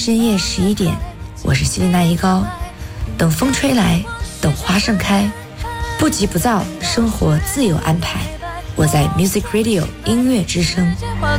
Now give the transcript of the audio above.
深夜11点，我是希利娜一高。等风吹来，等花盛开，不急不躁，生活自有安排。我在 Music Radio 音乐之声。